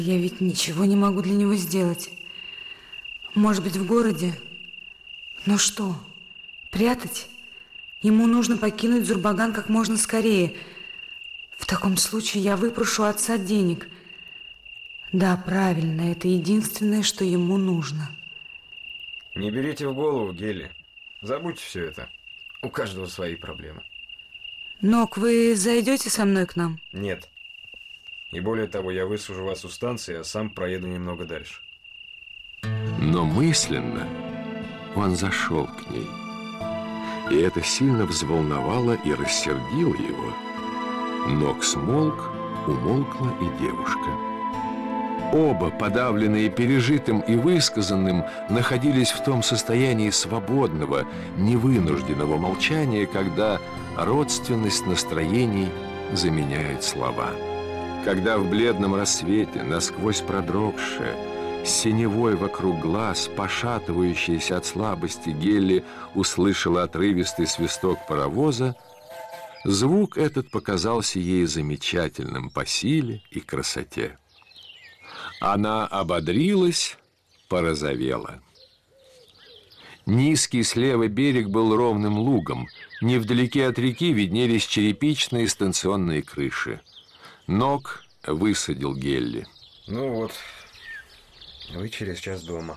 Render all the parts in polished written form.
Я ведь ничего не могу для него сделать. Может быть, в городе? Но что? Прятать? Ему нужно покинуть Зурбаган как можно скорее. В таком случае я выпрошу отца денег. Да, правильно, это единственное, что ему нужно. Не берите в голову, Гелли. Забудьте все это. У каждого свои проблемы. Нок, вы зайдете со мной к нам? Нет. И более того, я высажу вас у станции, а сам проеду немного дальше. Но мысленно он зашел к ней. И это сильно взволновало и рассердило его. Нок смолк, умолкла и девушка. Оба, подавленные пережитым и высказанным, находились в том состоянии свободного, невынужденного молчания, когда родственность настроений заменяет слова. Когда в бледном рассвете, насквозь продрогшая, с синевой вокруг глаз, пошатывающаяся от слабости, Гелли услышала отрывистый свисток паровоза, звук этот показался ей замечательным по силе и красоте. Она ободрилась, порозовела. Низкий слева берег был ровным лугом. Невдалеке от реки виднелись черепичные станционные крыши. Нок высадил Гелли. Ну вот, вы через час дома.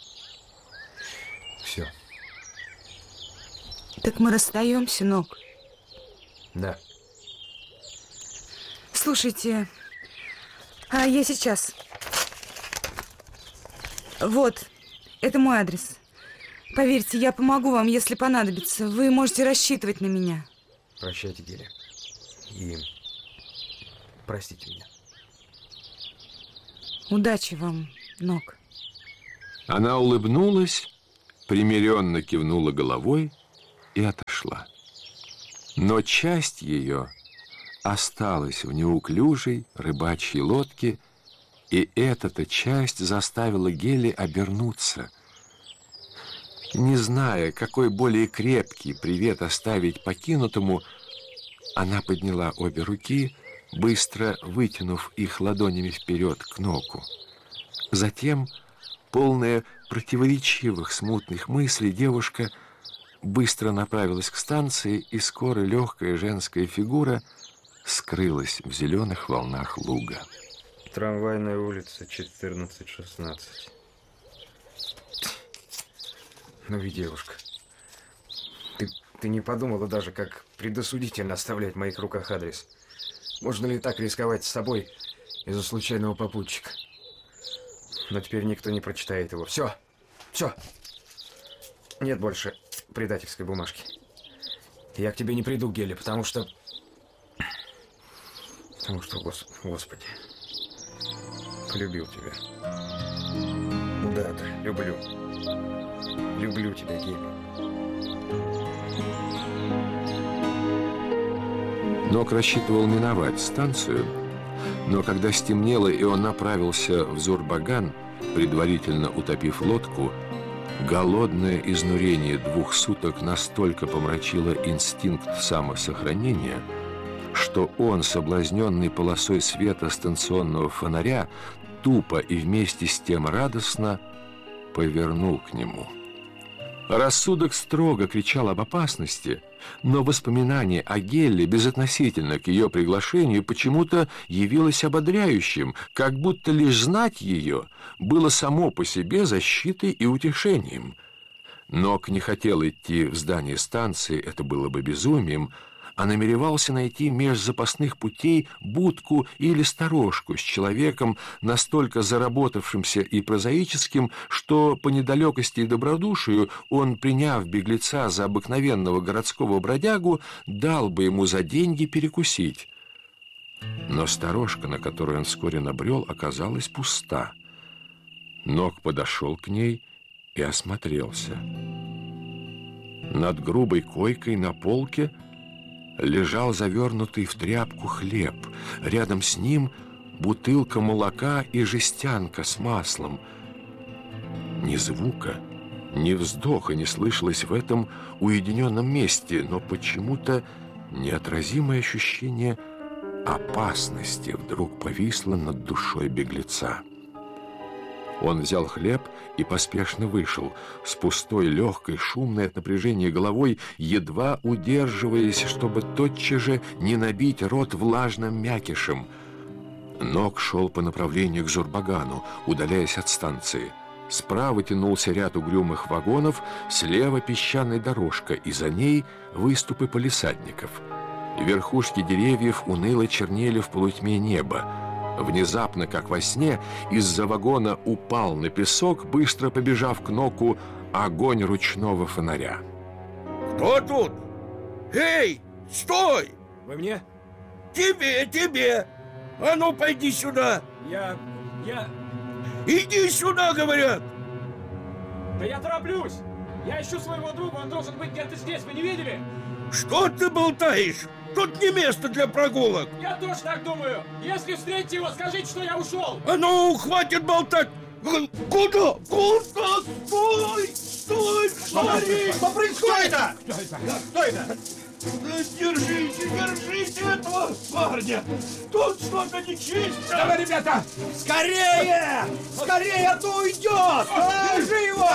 Все. Так мы расстаемся, Нок? Да. Слушайте, а я сейчас... Вот, это мой адрес. Поверьте, я помогу вам, если понадобится. Вы можете рассчитывать на меня. Прощайте, Гелли. И простите меня. Удачи вам, Нок. Она улыбнулась, примиренно кивнула головой и отошла. Но часть ее осталась в неуклюжей рыбачьей лодке, и эта-то часть заставила Гелли обернуться. Не зная, какой более крепкий привет оставить покинутому, она подняла обе руки, быстро вытянув их ладонями вперед к Ноку. Затем, полная противоречивых смутных мыслей, девушка быстро направилась к станции, и скоро легкая женская фигура скрылась в зеленых волнах луга. Трамвайная улица, 14-16. Ну и девушка. Ты не подумала даже, как предосудительно оставлять в моих руках адрес? Можно ли так рисковать с собой из-за случайного попутчика? Но теперь никто не прочитает его. Все. Нет больше предательской бумажки. Я к тебе не приду, Гелли, потому что, Господи, полюбил тебя. Да, люблю. Люблю тебя, Гелли. Нок рассчитывал миновать станцию, но когда стемнело и он направился в Зурбаган, предварительно утопив лодку, голодное изнурение 2 суток настолько помрачило инстинкт самосохранения, что он, соблазненный полосой света станционного фонаря, тупо и вместе с тем радостно повернул к нему. Рассудок строго кричал об опасности, но воспоминание о Гелле безотносительно к ее приглашению почему-то явилось ободряющим, как будто лишь знать ее было само по себе защитой и утешением. Нок не хотел идти в здание станции, это было бы безумием, а намеревался найти меж запасных путей будку или сторожку с человеком, настолько заработавшимся и прозаическим, что по недалекости и добродушию он, приняв беглеца за обыкновенного городского бродягу, дал бы ему за деньги перекусить. Но сторожка, на которую он вскоре набрел, оказалась пуста. Нок подошел к ней и осмотрелся. Над грубой койкой на полке лежал завернутый в тряпку хлеб. Рядом с ним бутылка молока и жестянка с маслом. Ни звука, ни вздоха не слышалось в этом уединенном месте, но почему-то неотразимое ощущение опасности вдруг повисла над душой беглеца. Он взял хлеб и поспешно вышел, с пустой, легкой, шумной от напряжения головой, едва удерживаясь, чтобы тотчас же не набить рот влажным мякишем. Нок шел по направлению к Зурбагану, удаляясь от станции. Справа тянулся ряд угрюмых вагонов, слева песчаная дорожка, и за ней выступы палисадников. Верхушки деревьев уныло чернели в полутьме неба. Внезапно, как во сне, из-за вагона упал на песок, быстро побежав к Ноку, огонь ручного фонаря. Кто тут? Эй, стой! Вы мне? Тебе! А ну, пойди сюда! Я... Иди сюда, говорят! Да я тороплюсь! Я ищу своего друга, он должен быть где-то здесь, вы не видели? Что ты болтаешь? Тут не место для прогулок! Я тоже так думаю! Если встретите его, скажите, что я ушел! А ну, хватит болтать! Куда? Стой! Смотри! Что происходит? Что это? Да держите этого парня! Тут что-то нечисто! Давай, ребята! Скорее! Скорее, а то уйдет! Держи его!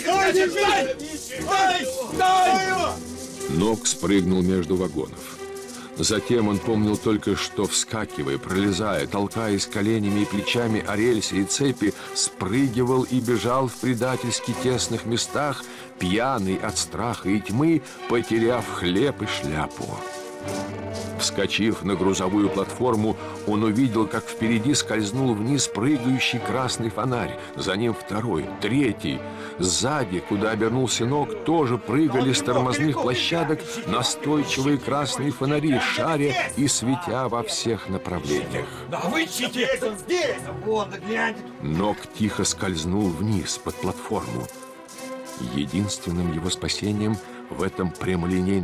Стой! Нок спрыгнул между вагонов. Затем он помнил только, что, вскакивая, пролезая, толкаясь коленями и плечами о рельсы и цепи, спрыгивал и бежал в предательски тесных местах, пьяный от страха и тьмы, потеряв хлеб и шляпу. Вскочив на грузовую платформу, он увидел, как впереди скользнул вниз прыгающий красный фонарь. За ним второй, третий. Сзади, куда обернулся Нок, тоже прыгали с тормозных площадок настойчивые красные фонари, шаря и светя во всех направлениях. Да вы здесь, он здесь! Вон, гляньте! Нок тихо скользнул вниз под платформу. Единственным его спасением в этом прямолинейном